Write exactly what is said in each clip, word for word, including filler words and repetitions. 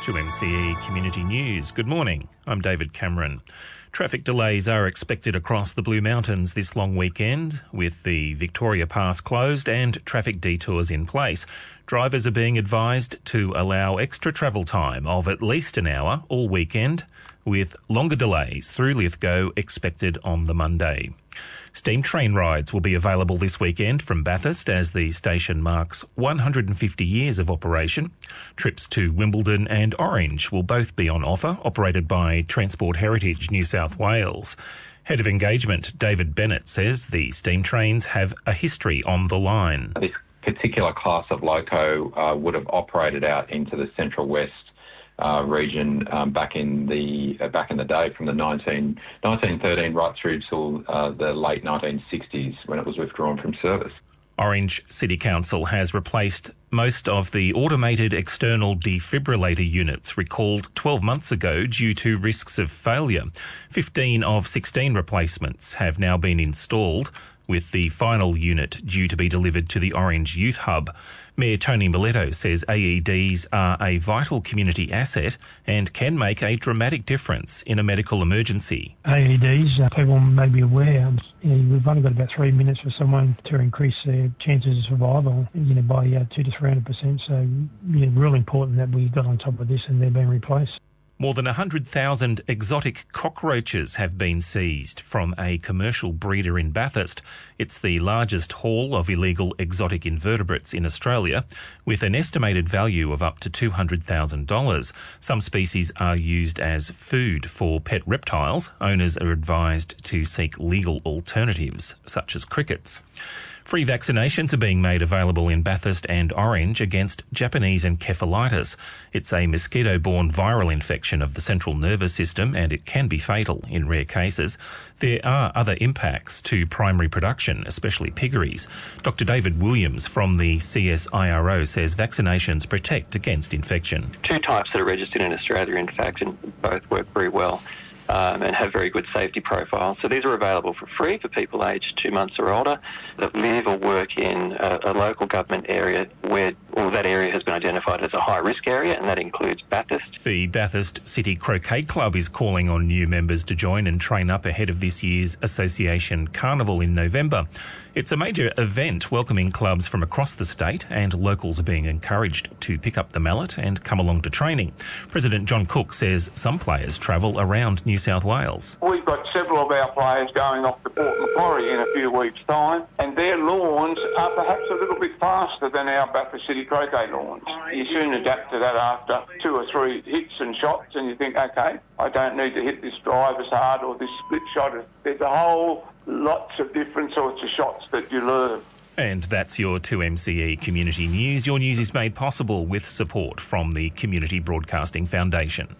To M C E Community News. Good morning. I'm David Cameron. Traffic delays are expected across the Blue Mountains this long weekend, with the Victoria Pass closed and traffic detours in place. Drivers are being advised to allow extra travel time of at least an hour all weekend, with longer delays through Lithgow expected on the Monday. Steam train rides will be available this weekend from Bathurst as the station marks one hundred fifty years of operation. Trips to Wimbledon and Orange will both be on offer, operated by Transport Heritage New South Wales. Head of Engagement David Bennett says the steam trains have a history on the line. This particular class of loco uh, would have operated out into the Central West Uh, region um, back in the uh, back in the day, from the nineteen, nineteen thirteen right through till uh, the late nineteen sixties, when it was withdrawn from service. Orange City Council has replaced most of the automated external defibrillator units recalled twelve months ago due to risks of failure. fifteen of sixteen replacements have now been installed, with the final unit due to be delivered to the Orange Youth Hub. Mayor Tony Miletto says A E Ds are a vital community asset and can make a dramatic difference in a medical emergency. A E Ds, uh, people may be aware, um, you know, we've only got about three minutes for someone to increase their chances of survival, you know, by uh, two to three hundred percent. So, you know, really important that we got on top of this and they're being replaced. More than one hundred thousand exotic cockroaches have been seized from a commercial breeder in Bathurst. It's the largest haul of illegal exotic invertebrates in Australia, with an estimated value of up to two hundred thousand dollars. Some species are used as food for pet reptiles. Owners are advised to seek legal alternatives, such as crickets. Free vaccinations are being made available in Bathurst and Orange against Japanese encephalitis. It's a mosquito-borne viral infection of the central nervous system, and it can be fatal in rare cases. There are other impacts to primary production, especially piggeries. Doctor David Williams from the C S I R O says vaccinations protect against infection. Two types that are registered in Australia, in fact, and both work very well. Um, and have very good safety profiles. So these are available for free for people aged two months or older that live or work in a, a local government area where or that area has been identified as a high-risk area, and that includes Bathurst. The Bathurst City Croquet Club is calling on new members to join and train up ahead of this year's Association Carnival in November. It's a major event welcoming clubs from across the state, and locals are being encouraged to pick up the mallet and come along to training. President John Cook says some players travel around New South Wales. We've got several of our players going off to Port Macquarie in a few weeks' time, and their lawns are perhaps a little bit faster than our Bathurst City Croquet lawns. You soon adapt to that after two or three hits and shots, and you think, OK, I don't need to hit this drive as hard or this split shot. There's a whole lots of different sorts of shots that you learn. And that's your two M C E Community News. Your news is made possible with support from the Community Broadcasting Foundation.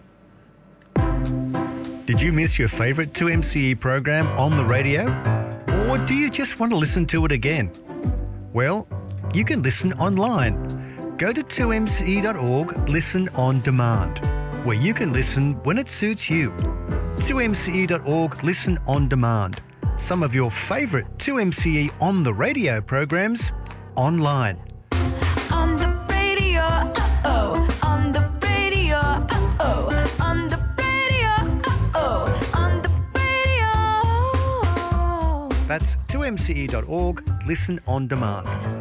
Did you miss your favourite two M C E program on the radio? Or do you just want to listen to it again? Well, you can listen online. Go to two M C E dot org Listen on Demand, where you can listen when it suits you. two M C E dot org Listen on Demand. Some of your favourite two M C E on the radio programs online. On the radio, uh-oh. On the radio, uh-oh. On the radio, uh-oh. On the radio. That's two M C E dot org Listen on Demand.